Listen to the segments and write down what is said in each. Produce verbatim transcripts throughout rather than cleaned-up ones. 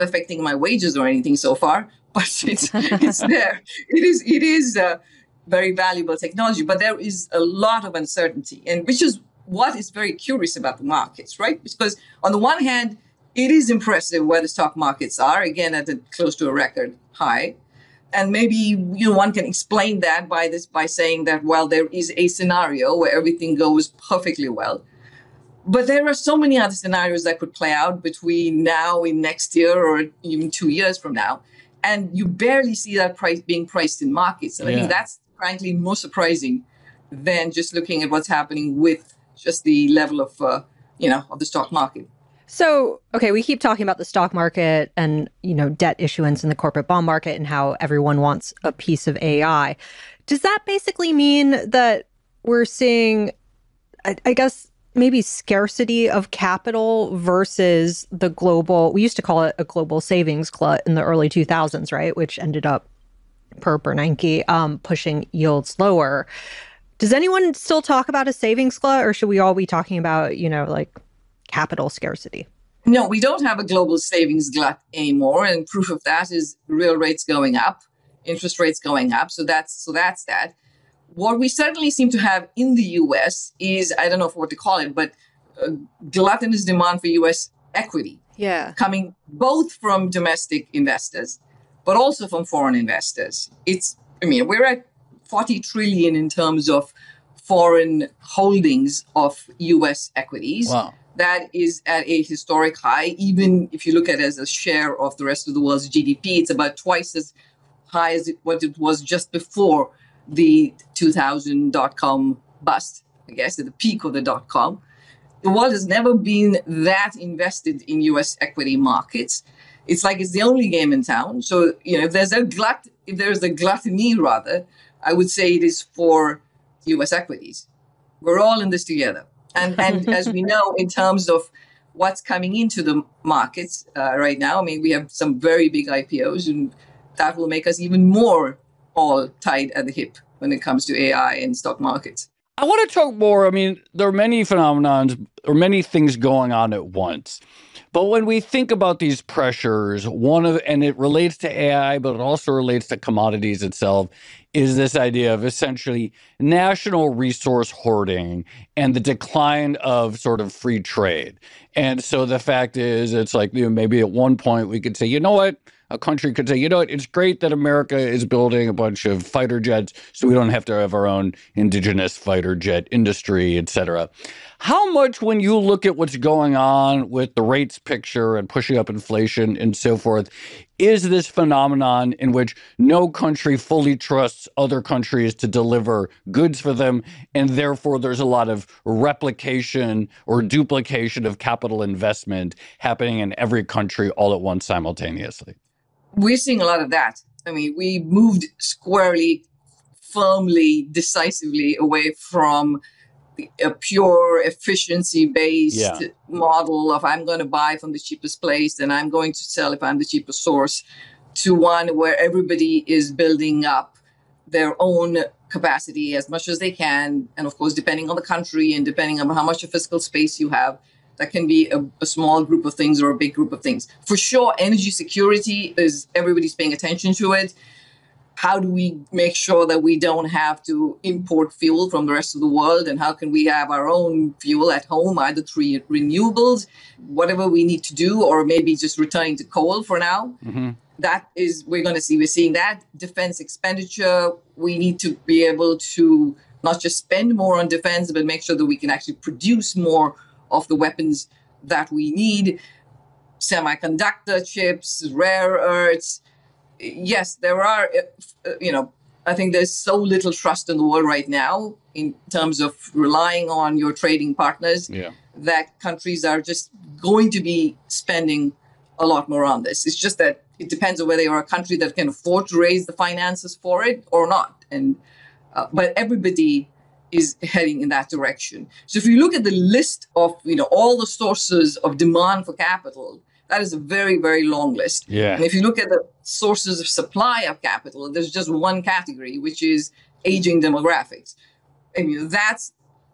affecting my wages or anything so far, but it's it's there. It is it is uh, very valuable technology, but there is a lot of uncertainty, and which is what is very curious about the markets, right? Because on the one hand, it is impressive where the stock markets are, again, at a, close to a record high. And maybe, you know, one can explain that by this, by saying that, well, there is a scenario where everything goes perfectly well. But there are so many other scenarios that could play out between now and next year or even two years from now. And you barely see that price being priced in markets. And yeah. I think that's frankly more surprising than just looking at what's happening with just the level of, uh, you know, of the stock market. So, okay, we keep talking about the stock market and, you know, debt issuance in the corporate bond market and how everyone wants a piece of A I. Does that basically mean that we're seeing, I, I guess, maybe scarcity of capital versus the global, we used to call it a global savings glut in the early two thousands, right? Which ended up, per Bernanke, um, pushing yields lower. Does anyone still talk about a savings glut, or should we all be talking about, you know, like capital scarcity? No, we don't have a global savings glut anymore. And proof of that is real rates going up, interest rates going up. So that's so that's that. What we certainly seem to have in the U S is, I don't know what to call it, but a gluttonous demand for U S equity. Yeah. Coming both from domestic investors, but also from foreign investors. It's, I mean, we're at forty trillion in terms of foreign holdings of U S equities. Wow. That is at a historic high. Even if you look at it as a share of the rest of the world's G D P, it's about twice as high as it, what it was just before the two thousand dot-com bust, I guess, at the peak of the dot-com. The world has never been that invested in U S equity markets. It's like it's the only game in town. So, you know, if there's a glut, if there's a gluttony, rather, I would say it is for U S equities. We're all in this together. And and as we know, in terms of what's coming into the markets uh, right now, I mean, we have some very big I P Os, and that will make us even more all tied at the hip when it comes to A I and stock markets. I want to talk more. I mean, there are many phenomenons or many things going on at once. But when we think about these pressures, one of, and it relates to A I, but it also relates to commodities itself, is this idea of essentially national resource hoarding and the decline of sort of free trade. And so the fact is, it's like, you know, maybe at one point we could say, you know what? A country could say, you know what, it's great that America is building a bunch of fighter jets so we don't have to have our own indigenous fighter jet industry, et cetera. How much, when you look at what's going on with the rates picture and pushing up inflation and so forth, is this phenomenon in which no country fully trusts other countries to deliver goods for them, and therefore there's a lot of replication or duplication of capital investment happening in every country all at once simultaneously? We're seeing a lot of that. I mean, we moved squarely, firmly, decisively away from a pure efficiency-based yeah. model of I'm going to buy from the cheapest place and I'm going to sell if I'm the cheapest source, to one where everybody is building up their own capacity as much as they can. And of course, depending on the country and depending on how much of physical space you have, that can be a, a small group of things or a big group of things. For sure, energy security is, everybody's paying attention to it. How do we make sure that we don't have to import fuel from the rest of the world? And how can we have our own fuel at home, either through renewables, whatever we need to do, or maybe just returning to coal for now? Mm-hmm. That is, we're going to see, we're seeing that. Defense expenditure, we need to be able to not just spend more on defense, but make sure that we can actually produce more of the weapons that we need. Semiconductor chips, rare earths. Yes, there are, uh, you know, I think there's so little trust in the world right now in terms of relying on your trading partners yeah. that countries are just going to be spending a lot more on this. It's just that it depends on whether you're a country that can afford to raise the finances for it or not. And uh, but everybody is heading in that direction. So if you look at the list of, you know, all the sources of demand for capital, that is a very, very long list. Yeah. And if you look at the sources of supply of capital, there's just one category, which is aging demographics. I mean, that's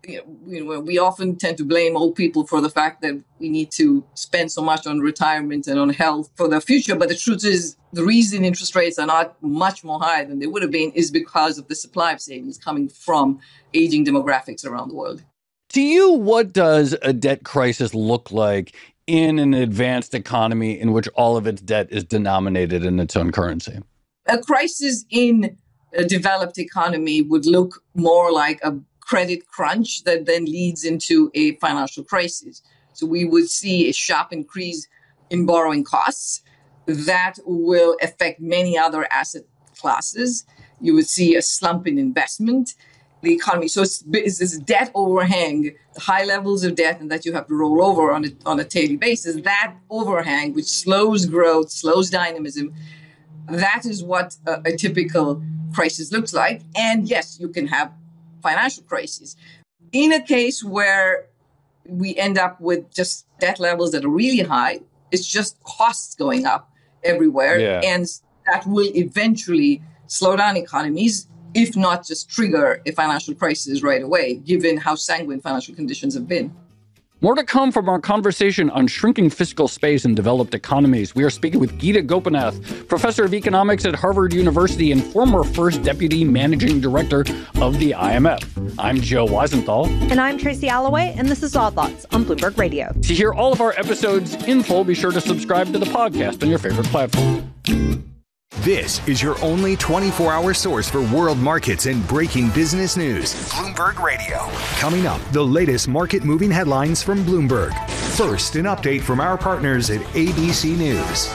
you know, we often tend to blame old people for the fact that we need to spend so much on retirement and on health for the future. But the truth is, the reason interest rates are not much more higher than they would have been is because of the supply of savings coming from aging demographics around the world. To you, what does a debt crisis look like in an advanced economy in which all of its debt is denominated in its own currency? A crisis in a developed economy would look more like a credit crunch that then leads into a financial crisis. So we would see a sharp increase in borrowing costs that will affect many other asset classes. You would see a slump in investment, the economy. So it's, it's this debt overhang, high levels of debt, and that you have to roll over on a, on a daily basis. That overhang, which slows growth, slows dynamism, that is what a, a typical crisis looks like. And yes, you can have financial crisis. In a case where we end up with just debt levels that are really high, it's just costs going up everywhere. Yeah. And that will eventually slow down economies, if not just trigger a financial crisis right away, given how sanguine financial conditions have been. More to come from our conversation on shrinking fiscal space in developed economies. We are speaking with Geeta Gopinath, professor of economics at Harvard University and former first deputy managing director of the I M F. I'm Joe Weisenthal. And I'm Tracy Alloway, and this is Odd Lots on Bloomberg Radio. To hear all of our episodes in full, be sure to subscribe to the podcast on your favorite platform. This is your only twenty-four hour source for world markets and breaking business news. Bloomberg Radio. Coming up, the latest market moving headlines from Bloomberg. First, an update from our partners at A B C News.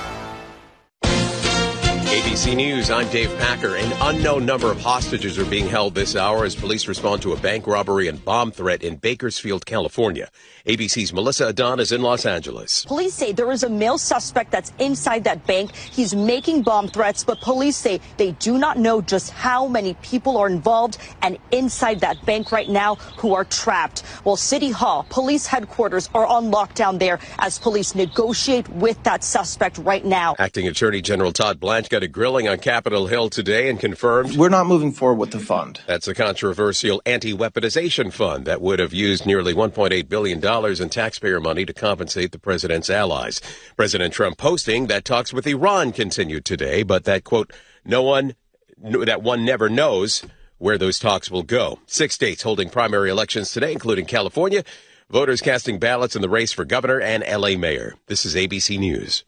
A B C News, I'm Dave Packer. An unknown number of hostages are being held this hour as police respond to a bank robbery and bomb threat in Bakersfield, California. A B C's Melissa Adon is in Los Angeles. Police say there is a male suspect that's inside that bank. He's making bomb threats, but police say they do not know just how many people are involved and inside that bank right now who are trapped. While City Hall, police headquarters are on lockdown there as police negotiate with that suspect right now. Acting Attorney General Todd Blanche got a grilling on Capitol Hill today and confirmed we're not moving forward with the fund. That's a controversial anti-weaponization fund that would have used nearly one point eight billion dollars in taxpayer money to compensate the president's allies. President Trump posting that talks with Iran continued today, but that, quote, no one, that one never knows where those talks will go. Six states holding primary elections today, including California. Voters casting ballots in the race for governor and L A mayor. This is A B C News.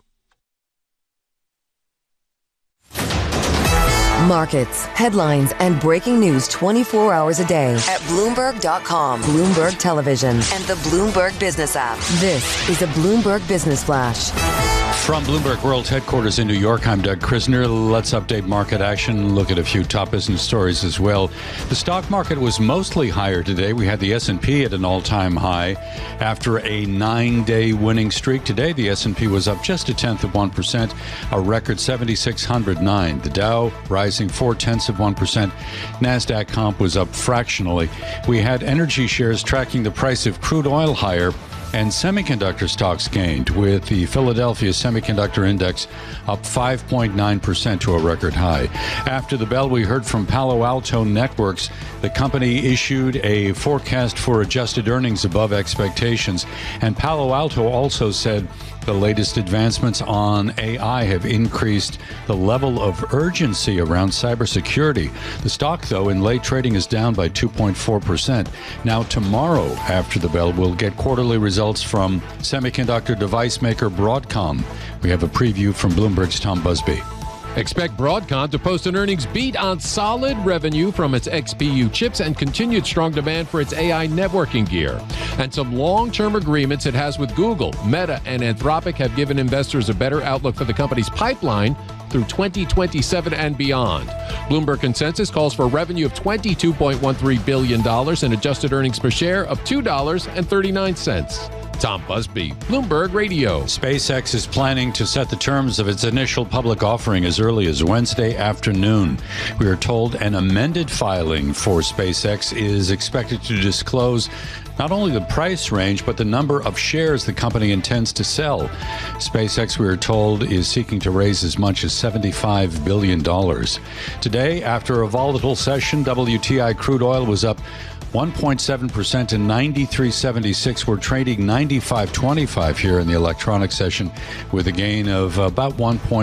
Markets, headlines, and breaking news twenty-four hours a day at Bloomberg dot com, Bloomberg Television, and the Bloomberg Business app. This is a Bloomberg Business Flash. From Bloomberg World Headquarters in New York, I'm Doug Krisner. Let's update market action, look at a few top business stories as well. The stock market was mostly higher today. We had the S and P at an all-time high. After a nine-day winning streak today, the S and P was up just a tenth of one percent, a record seven thousand six hundred nine. The Dow rising four-tenths of one percent. NASDAQ comp was up fractionally. We had energy shares tracking the price of crude oil higher, and semiconductor stocks gained, with the Philadelphia Semiconductor Index up five point nine percent to a record high. After the bell, we heard from Palo Alto Networks. The company issued a forecast for adjusted earnings above expectations, and Palo Alto also said the latest advancements on A I have increased the level of urgency around cybersecurity. The stock, though, in late trading is down by two point four percent. Now, tomorrow, after the bell, we'll get quarterly results from semiconductor device maker Broadcom. We have a preview from Bloomberg's Tom Busby. Expect Broadcom to post an earnings beat on solid revenue from its X P U chips and continued strong demand for its A I networking gear. And some long-term agreements it has with Google, Meta, and Anthropic have given investors a better outlook for the company's pipeline through twenty twenty-seven and beyond. Bloomberg consensus calls for revenue of twenty-two point one three billion dollars and adjusted earnings per share of two dollars and thirty-nine cents. Tom Busby, Bloomberg Radio. SpaceX is planning to set the terms of its initial public offering as early as Wednesday afternoon. We are told an amended filing for SpaceX is expected to disclose not only the price range, but the number of shares the company intends to sell. SpaceX, we are told, is seeking to raise as much as seventy-five billion dollars. Today, after a volatile session, W T I crude oil was up one point seven percent to ninety-three seventy-six. We're trading ninety-five twenty-five here in the electronic session with a gain of about one point.